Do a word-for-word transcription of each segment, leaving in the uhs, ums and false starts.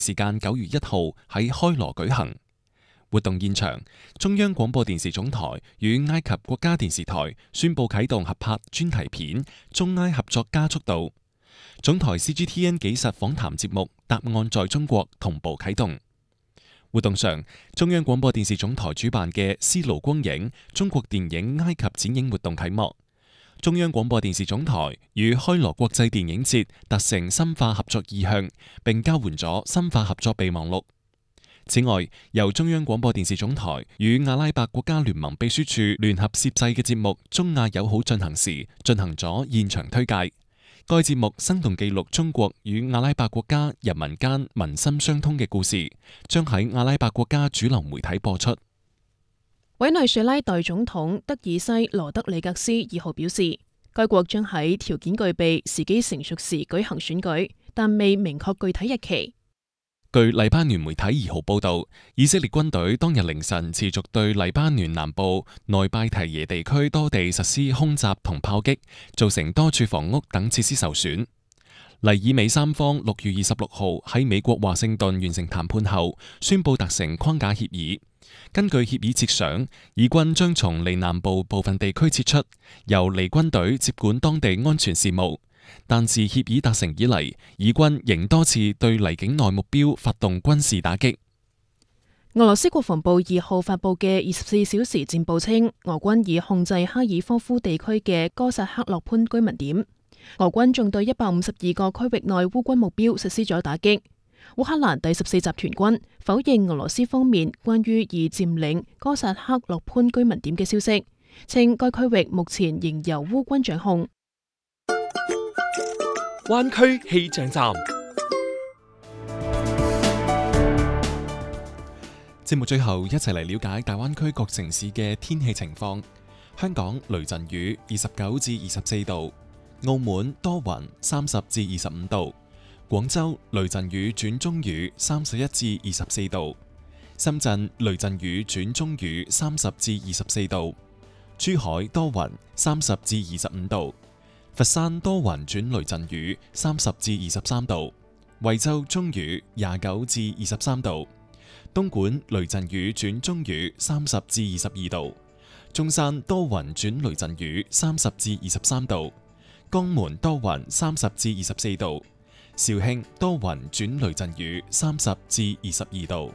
時間九月一號喺開羅舉行。活動現場，中央廣播電視總台與埃及國家電視台宣布啟動合拍專題片《中埃合作加速度》。總台 C G T N 紀實訪談節目《答案在中國》同步啟動。活動上，中央廣播電視總台主辦嘅絲盧光影中國電影埃及展映活動啟幕。中央廣播電視總台與開羅國際電影節達成深化合作意向，並交換咗深化合作備忘錄。此外，由中央廣播電視總台與阿拉伯國家聯盟秘書處聯合攝製嘅節目《中亞友好進行時》進行咗現場推介。該節目生動記錄中國與阿拉伯國家人民間民心相通嘅故事，將喺阿拉伯國家主流媒體播出。 委內瑞拉代總統德爾西羅德里格斯二號表示，該國將喺條件具備、時機成熟時舉行選舉，但未明確具體日期。 據黎巴嫩媒體二號報道，以色列軍隊當日凌晨持續對黎巴嫩南部內拜提耶地區多地實施空襲同炮擊，造成多處房屋等設施受損。黎以美三方六月二十六號喺美國華盛頓完成談判後，宣布達成框架協議。根據協議設想，以軍將從黎南部部分地區撤出，由黎軍隊接管當地安全事務。但自協議達成以嚟，以軍仍多次對黎境內目標發動軍事打擊。 俄羅斯國防部二號發布嘅二十四小時戰報稱，俄軍已控制哈爾科夫地區嘅哥薩克洛潘居民點。俄軍仲對一百五十二個區域內烏軍目標實施咗打擊。烏克蘭第十四集團軍否認俄羅斯方面關於已佔領哥薩克洛潘居民點嘅消息，稱該區域目前仍由烏軍掌控。 灣區氣象站， 節目最後一齊嚟了解大灣區各城市嘅天氣情況。香港雷陣雨二十九至二十四度，澳門多雲三十至二十五度，廣州雷陣雨轉中雨三十一至二十四度，深圳雷陣雨轉中雨三十至二十四度，珠海多雲三十至二十五度。佛山多雲轉雷陣雨，三十至二十三度；惠州中雨，廿九至二十三度；東莞雷陣雨轉中雨，三十至二十二度；中山多雲轉雷陣雨，三十至二十三度；江門多雲，三十至二十四度；肇慶多雲轉雷陣雨，三十至二十二度。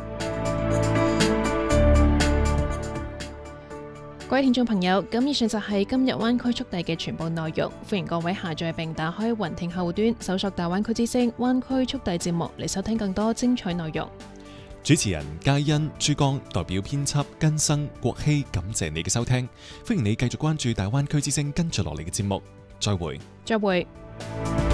各位聽眾朋友，咁以上就係今日灣區速遞嘅全部內容。歡迎各位下載並打開雲聽客戶端，搜索大灣區之聲灣區速遞節目嚟收聽更多精彩內容。 主持人嘉欣、珠江代表編輯根生、國希，感謝你嘅收聽。歡迎你繼續關注大灣區之聲跟住落嚟嘅節目。再會。 再會。